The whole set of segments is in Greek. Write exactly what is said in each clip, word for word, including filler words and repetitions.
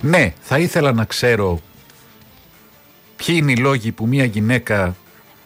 Ναι, θα ήθελα να ξέρω ποιοι είναι οι λόγοι που μια γυναίκα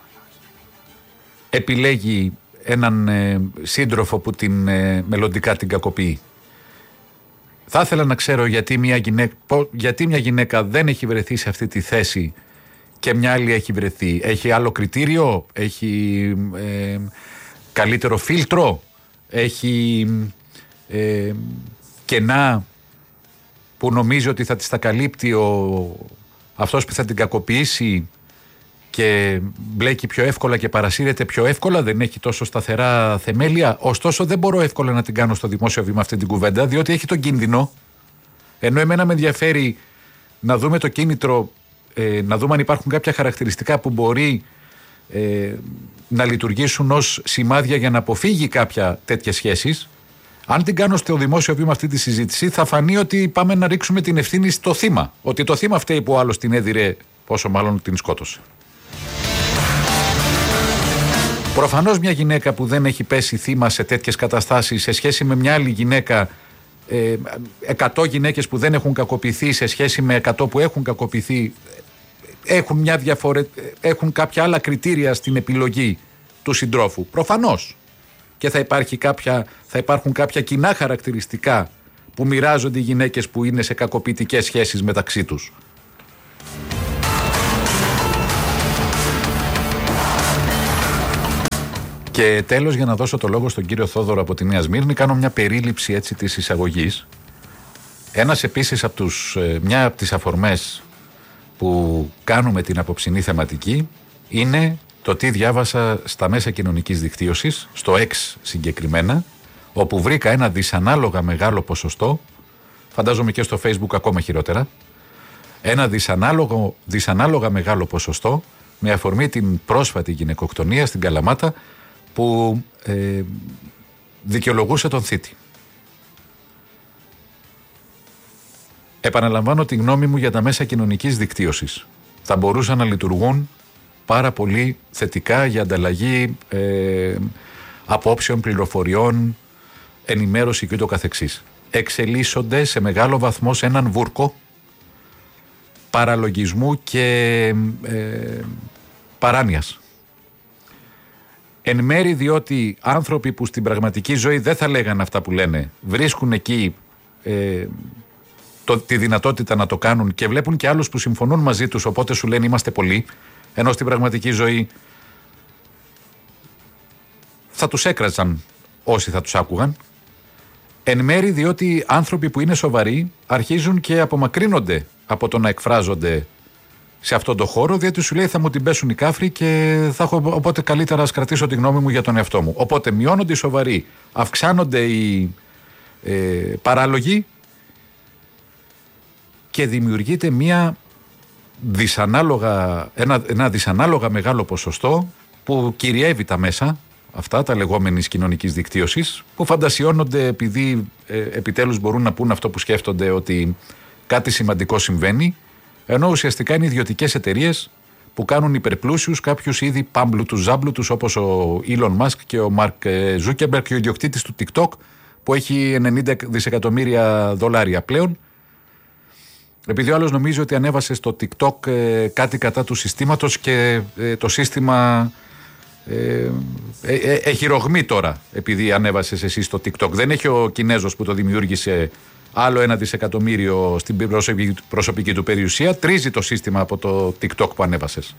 επιλέγει έναν ε, σύντροφο που την ε, μελλοντικά την κακοποιεί. Θα ήθελα να ξέρω γιατί μια, γυναίκα, γιατί μια γυναίκα δεν έχει βρεθεί σε αυτή τη θέση και μια άλλη έχει βρεθεί. Έχει άλλο κριτήριο, έχει ε, καλύτερο φίλτρο, έχει ε, κενά που νομίζει ότι θα της τα καλύπτει ο, αυτός που θα την κακοποιήσει και μπλέκει πιο εύκολα και παρασύρεται πιο εύκολα, δεν έχει τόσο σταθερά θεμέλια. Ωστόσο δεν μπορώ εύκολα να την κάνω στο δημόσιο βήμα αυτή την κουβέντα, διότι έχει τον κίνδυνο, ενώ εμένα με ενδιαφέρει να δούμε το κίνητρο, ε, να δούμε αν υπάρχουν κάποια χαρακτηριστικά που μπορεί ε, να λειτουργήσουν ως σημάδια για να αποφύγει κάποια τέτοιες σχέσεις. Αν την κάνω στο δημόσιο βήμα αυτή τη συζήτηση, θα φανεί ότι πάμε να ρίξουμε την ευθύνη στο θύμα. Ότι το θύμα φταίει που ο άλλος την έδιρε, πόσο μάλλον την σκότωσε. Προφανώς μια γυναίκα που δεν έχει πέσει θύμα σε τέτοιες καταστάσεις σε σχέση με μια άλλη γυναίκα, ε, εκατό γυναίκες που δεν έχουν κακοποιηθεί σε σχέση με εκατό που έχουν κακοποιηθεί, έχουν, μια διαφορε... έχουν κάποια άλλα κριτήρια στην επιλογή του συντρόφου. Προφανώς. Και θα, υπάρχει κάποια, θα υπάρχουν κάποια κοινά χαρακτηριστικά που μοιράζονται οι γυναίκες που είναι σε κακοποιητικές σχέσεις μεταξύ τους. Και τέλος, για να δώσω το λόγο στον κύριο Θόδωρο από τη Νέα Σμύρνη, κάνω μια περίληψη έτσι της εισαγωγής. Ένας επίσης από τους, μια από τις αφορμές που κάνουμε την απόψινή θεματική είναι το τι διάβασα στα μέσα κοινωνικής δικτύωσης, στο X συγκεκριμένα, όπου βρήκα ένα δυσανάλογα μεγάλο ποσοστό, φαντάζομαι και στο Facebook ακόμα χειρότερα, ένα δυσανάλογο, δυσανάλογα μεγάλο ποσοστό με αφορμή την πρόσφατη γυναικοκτονία στην Καλαμάτα που ε, δικαιολογούσε τον θήτη. Επαναλαμβάνω τη γνώμη μου για τα μέσα κοινωνικής δικτύωσης. Θα μπορούσαν να λειτουργούν πάρα πολύ θετικά για ανταλλαγή ε, απόψεων, πληροφοριών, ενημέρωση και ούτω καθεξής. Εξελίσσονται σε μεγάλο βαθμό σε έναν βούρκο παραλογισμού και ε, παράνοιας. Εν μέρη διότι άνθρωποι που στην πραγματική ζωή δεν θα λέγανε αυτά που λένε, βρίσκουν εκεί ε, το, τη δυνατότητα να το κάνουν και βλέπουν και άλλους που συμφωνούν μαζί τους, οπότε σου λένε είμαστε πολλοί, ενώ στην πραγματική ζωή θα τους έκραζαν όσοι θα τους άκουγαν. Εν μέρη διότι άνθρωποι που είναι σοβαροί αρχίζουν και απομακρύνονται από το να εκφράζονται σε αυτόν τον χώρο, διότι σου λέει θα μου την πέσουν οι κάφροι και θα έχω, οπότε καλύτερα ας κρατήσω τη γνώμη μου για τον εαυτό μου. Οπότε μειώνονται οι σοβαροί, αυξάνονται οι ε, παράλογοι και δημιουργείται μια δυσανάλογα, ένα, ένα δυσανάλογα μεγάλο ποσοστό που κυριεύει τα μέσα αυτά, τα λεγόμενης κοινωνικής δικτύωσης, που φαντασιώνονται επειδή ε, επιτέλους μπορούν να πούν αυτό που σκέφτονται, ότι κάτι σημαντικό συμβαίνει, ενώ ουσιαστικά είναι ιδιωτικές εταιρείες που κάνουν υπερπλούσιους κάποιους ήδη πάμπλουτους ζάμπλουτους, όπως ο Elon Musk και ο Mark Zuckerberg και ο ιδιοκτήτης του TikTok, που έχει ενενήντα δισεκατομμύρια δολάρια πλέον, επειδή ο άλλος νομίζει ότι ανέβασε στο TikTok ε, κάτι κατά του συστήματος και ε, το σύστημα ε, ε, ε, έχει ρογμή τώρα επειδή ανέβασες εσύ στο TikTok. Δεν έχει ο Κινέζος που το δημιούργησε άλλο ένα δισεκατομμύριο στην προσωπική, προσωπική του περιουσία, τρίζει το σύστημα από το TikTok που ανέβασες.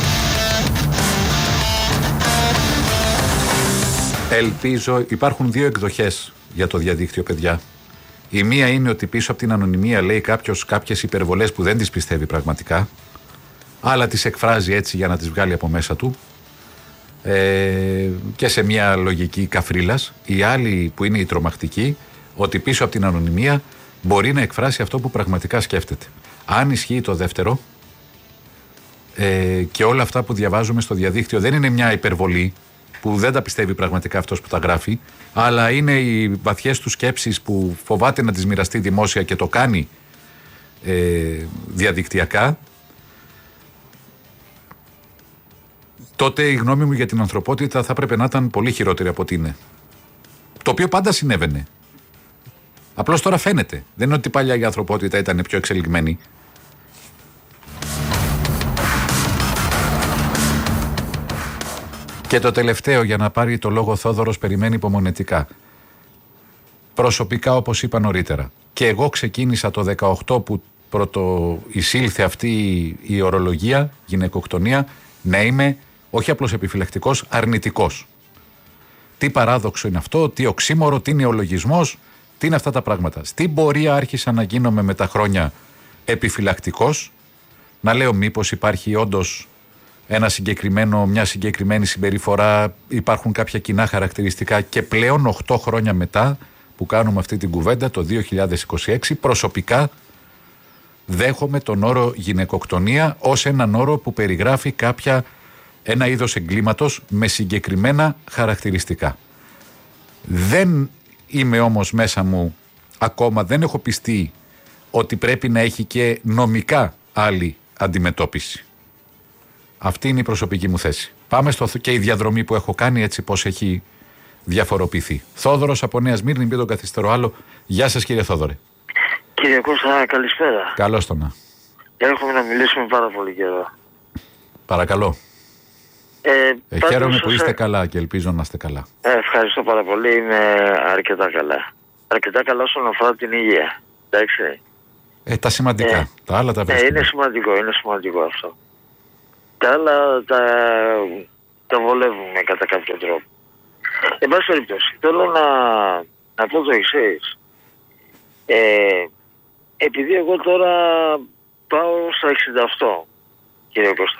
Ελπίζω, υπάρχουν δύο εκδοχές για το διαδίκτυο, παιδιά. Η μία είναι ότι πίσω από την ανωνυμία λέει κάποιος κάποιες υπερβολές που δεν τις πιστεύει πραγματικά, αλλά τις εκφράζει έτσι για να τις βγάλει από μέσα του ε, και σε μια λογική καφρίλας. Η άλλη που είναι η τρομακτική, ότι πίσω από την ανωνυμία μπορεί να εκφράσει αυτό που πραγματικά σκέφτεται. Αν ισχύει το δεύτερο ε, και όλα αυτά που διαβάζουμε στο διαδίκτυο δεν είναι μια υπερβολή που δεν τα πιστεύει πραγματικά αυτός που τα γράφει, αλλά είναι οι βαθιές του σκέψεις που φοβάται να τις μοιραστεί δημόσια και το κάνει ε, διαδικτυακά, τότε η γνώμη μου για την ανθρωπότητα θα έπρεπε να ήταν πολύ χειρότερη από ό,τι είναι. Το οποίο πάντα συνέβαινε. Απλώς τώρα φαίνεται. Δεν είναι ότι παλιά η ανθρωπότητα ήταν πιο εξελιγμένη. Και το τελευταίο, για να πάρει το λόγο Θόδωρος, περιμένει υπομονετικά. Προσωπικά, όπως είπα νωρίτερα, και εγώ ξεκίνησα το δεκαοκτώ που πρώτο εισήλθε αυτή η ορολογία, γυναικοκτονία, να είμαι όχι απλώς επιφυλακτικός, αρνητικός. Τι παράδοξο είναι αυτό, τι οξύμορο, τι νεολογισμός, τι είναι αυτά τα πράγματα. Στην πορεία άρχισα να γίνομαι με τα χρόνια επιφυλακτικός, να λέω μήπως υπάρχει όντως ένα συγκεκριμένο, μια συγκεκριμένη συμπεριφορά, υπάρχουν κάποια κοινά χαρακτηριστικά, και πλέον οκτώ χρόνια μετά που κάνουμε αυτή την κουβέντα, το δύο χιλιάδες είκοσι έξι, προσωπικά δέχομαι τον όρο γυναικοκτονία ως έναν όρο που περιγράφει κάποια, ένα είδος εγκλήματος με συγκεκριμένα χαρακτηριστικά. Δεν είμαι όμως μέσα μου, ακόμα δεν έχω πιστεί ότι πρέπει να έχει και νομικά άλλη αντιμετώπιση. Αυτή είναι η προσωπική μου θέση. Πάμε στο και η διαδρομή που έχω κάνει, έτσι πως έχει διαφοροποιηθεί. Θόδωρος από Νέα Σμύρνη, μην τον καθυστερώ άλλο. Γεια σας κύριε Θόδωρε. Κύριε Κώστα, καλησπέρα. Καλώς το να. Έχουμε να μιλήσουμε πάρα πολύ καιρό. Παρακαλώ. Ε, ε, χαίρομαι που είστε καλά και ελπίζω να είστε καλά. Ε, ευχαριστώ πάρα πολύ. Είμαι αρκετά καλά. Αρκετά καλά όσον αφορά την υγεία. Εντάξει. Ε, τα σημαντικά. Ε, τα άλλα τα βρίσκουμε. Ε, είναι σημαντικό, είναι σημαντικό αυτό. Τα άλλα τα, τα βολεύουμε κατά κάποιο τρόπο. Εν πάση περιπτώσει, θέλω να, να πω το εξής. Ε, επειδή εγώ τώρα πάω στα εξήντα οκτώ, κύριε Κώστα,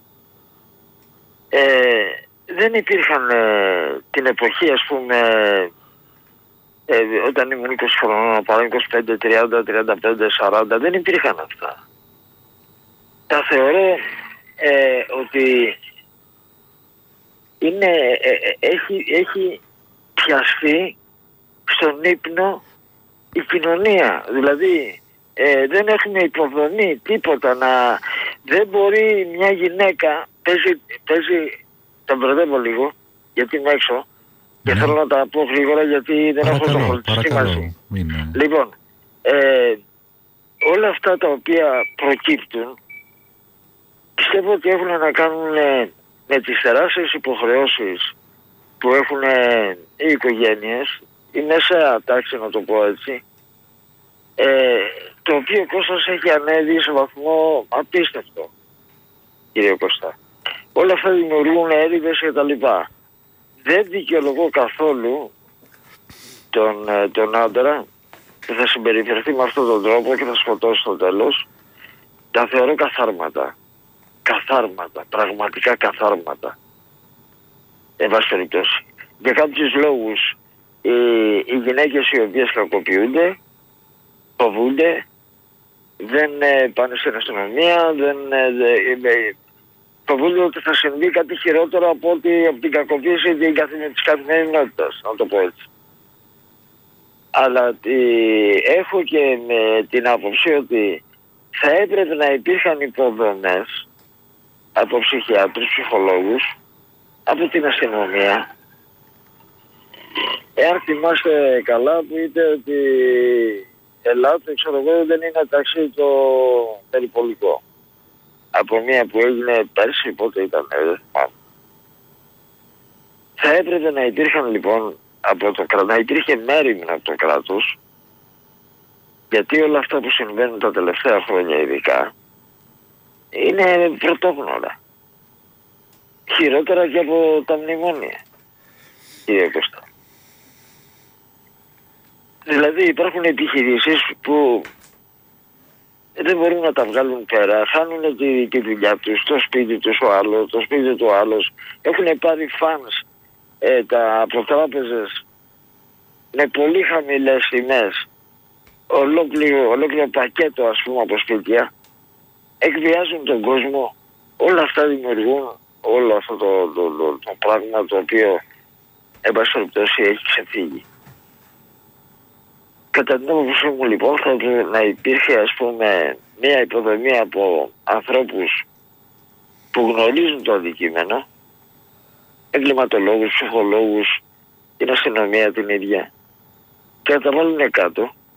ε, δεν υπήρχαν ε, την εποχή, ας πούμε, ε, όταν ήμουν είκοσι χρονών, παρά είκοσι πέντε, τριάντα, τριάντα πέντε, σαράντα, δεν υπήρχαν αυτά. Τα θεωρώ ε, ότι είναι, ε, ε, έχει, έχει πιαστεί στον ύπνο η κοινωνία. Δηλαδή ε, δεν έχουμε υποδομή, τίποτα. Να, δεν μπορεί μια γυναίκα, παίζει, παίζει τα μπερδεύω λίγο γιατί είμαι έξω, ναι, και θέλω να τα πω γρήγορα γιατί δεν έχω το χωρητιστή μαζί. Λοιπόν, ε, όλα αυτά τα οποία προκύπτουν πιστεύω ότι έχουν να κάνουν με τις τεράστιες υποχρεώσεις που έχουν οι οικογένειες, η μεσαία τάξη, να το πω έτσι, ε, το οποίο Κώστας έχει ανέβει σε βαθμό απίστευτο, κύριε Κώστα. Όλα αυτά δημιουργούν έρηδες και τα λοιπά. Δεν δικαιολογώ καθόλου τον, τον άντρα που θα συμπεριφερθεί με αυτόν τον τρόπο και θα σκοτώσει στο τέλος. Τα θεωρώ καθάρματα. Καθάρματα, πραγματικά καθάρματα. Εν πάση περιπτώσει. Για κάποιους λόγους οι, οι γυναίκες οι οποίες κακοποιούνται, φοβούνται, δεν ε, πάνε στην αστυνομία, δεν ε, ε, φοβούνται ότι θα συμβεί κάτι χειρότερο από, ότι, από την κακοποίηση της καθημερινότητας, να το πω έτσι. Αλλά ε, έχω και με την άποψη ότι θα έπρεπε να υπήρχαν υποδομές από ψυχιάτρους, ψυχολόγους, από την αστυνομία. Εάν θυμάστε καλά που είτε ότι Ελλάδα, ξέρω εγώ, δεν είναι ταξί το περιπολικό. Από μία που έγινε πέρσι, πότε ήταν, δεν θυμάμαι. Θα έπρεπε να υπήρχαν λοιπόν από το κράτος, να υπήρχε μέριμνα από το κράτος, γιατί όλα αυτά που συμβαίνουν τα τελευταία χρόνια ειδικά είναι πρωτόγνωρα. Χειρότερα και από τα μνημόνια, κύριε Κώστα. Δηλαδή υπάρχουν επιχειρήσεις που δεν μπορούν να τα βγάλουν πέρα, χάνουν τη, τη δουλειά τους, το σπίτι τους ο άλλος, το σπίτι του άλλος. Έχουν πάρει φανς ε, τα, από τράπεζες με πολύ χαμηλές τιμές, ολόκληρο, ολόκληρο πακέτο ας πούμε από σπίτια, εκβιάζουν τον κόσμο. Όλα αυτά δημιουργούν όλο αυτό το, το, το, το πράγμα το οποίο εν πάση περιπτώσει έχει ξεφύγει. Κατά την άποψή μου λοιπόν θα έπρεπε να υπήρχε ας πούμε μια υποδομή από ανθρώπους που γνωρίζουν το αντικείμενο, εγκληματολόγους, ψυχολόγους, την αστυνομία την ίδια, και να τα βάλουν κάτω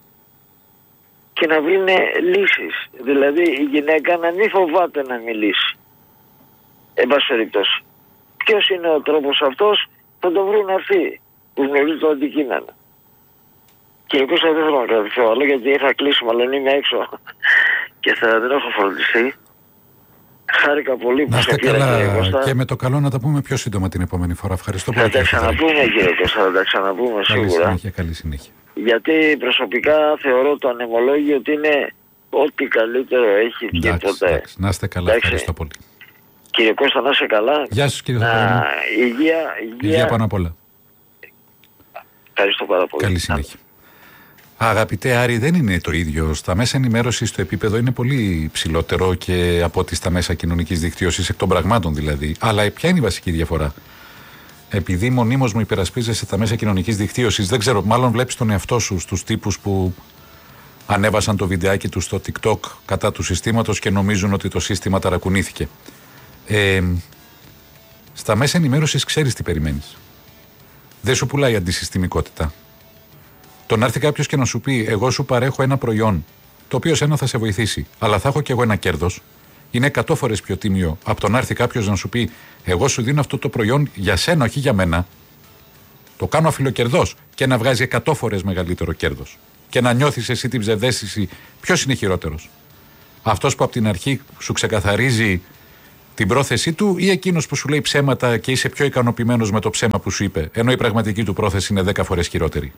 και να βρουν λύσεις. Δηλαδή η γυναίκα να μην φοβάται να μιλήσει. Εν πάση περιπτώσει. Ποιος είναι ο τρόπος αυτός, θα το βρουν αυτοί που γνωρίζουν το αντικείμενο. Κύριε Κώστα, δεν θέλω να κρατηθώ άλλο γιατί θα κλείσω, μάλλον είμαι έξω και θα δεν έχω φροντιστεί. Χάρηκα πολύ που σε πήρα, κύριε Κώστα. Και με το καλό να τα πούμε πιο σύντομα την επόμενη φορά. Ευχαριστώ πολύ. Θα τα ξαναπούμε, κύριε Κώστα, θα τα ξαναπούμε καλή σίγουρα. Συνέχεια, καλή συνέχεια. Γιατί προσωπικά θεωρώ το ανεμολόγιο ότι είναι ό,τι καλύτερο έχει βγει ποτέ. Εντάξει, να είστε καλά, εντάξει. Ευχαριστώ πολύ. Κύριε Κώστα, να είστε καλά. Γεια σας, κύριε Θοδωρή. Υγεία, υγεία. Υγεία πάνω απ' όλα. Ευχαριστώ πάρα πολύ. Καλή συνέχεια. Αγαπητέ Άρη, δεν είναι το ίδιο. Στα μέσα ενημέρωσης το επίπεδο είναι πολύ ψηλότερο και από ότι στα μέσα κοινωνικής δικτύωσης, εκ των πραγμάτων δηλαδή. Αλλά ποια είναι η βασική διαφορά? Επειδή μονίμως μου υπερασπίζεσαι τα μέσα κοινωνικής δικτύωσης, δεν ξέρω, μάλλον βλέπεις τον εαυτό σου στους τύπους που ανέβασαν το βιντεάκι του στο TikTok κατά του συστήματος και νομίζουν ότι το σύστημα ταρακουνήθηκε. Ε, στα μέσα ενημέρωσης ξέρεις τι περιμένεις. Δεν σου πουλάει αντισυστημικότητα. Το να έρθει κάποιος και να σου πει: εγώ σου παρέχω ένα προϊόν, το οποίο σένα θα σε βοηθήσει, αλλά θα έχω κι εγώ ένα κέρδος, είναι εκατό φορές πιο τίμιο από το να έρθει κάποιος να σου πει: εγώ σου δίνω αυτό το προϊόν για σένα, όχι για μένα. Το κάνω αφιλοκερδός και να βγάζει εκατό φορές μεγαλύτερο κέρδος. Και να νιώθεις εσύ την ψευδαίσθηση. Ποιος είναι χειρότερος? Αυτός που από την αρχή σου ξεκαθαρίζει την πρόθεσή του, ή εκείνος που σου λέει ψέματα και είσαι πιο ικανοποιημένος με το ψέμα που σου είπε, ενώ η πραγματική του πρόθεση είναι δέκα φορές χειρότερη?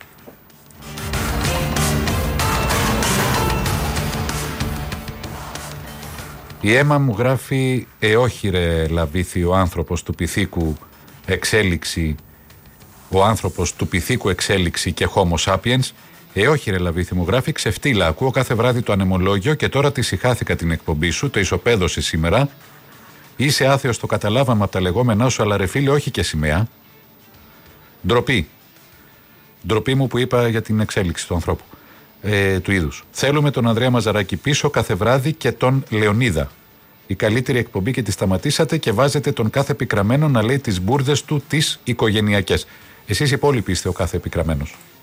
Η Έμα μου γράφει: Ε, όχι ρε Λαβίθη, ο άνθρωπος του Πυθίκου εξέλιξη, ο άνθρωπος του Πυθίκου εξέλιξη και Homo sapiens. Ε, όχι ρε Λαβίθη, μου γράφει, ξεφτύλα. Ακούω κάθε βράδυ το ανεμολόγιο και τώρα τη συχάθηκα την εκπομπή σου, το ισοπαίδωσε σήμερα. Είσαι άθεος, το καταλάβαμε από τα λεγόμενά σου, αλλά ρε φίλε, όχι και σημαία. Ντροπή. Ντροπή μου που είπα για την εξέλιξη του ανθρώπου. Ε, του είδους. Θέλουμε τον Ανδρέα Μαζαράκη πίσω κάθε βράδυ και τον Λεωνίδα. Η καλύτερη εκπομπή και τη σταματήσατε και βάζετε τον κάθε πικραμένο να λέει τις μπουρδες του τις οικογενειακές. Εσείς οι υπόλοιποι είστε ο κάθε πικραμένος.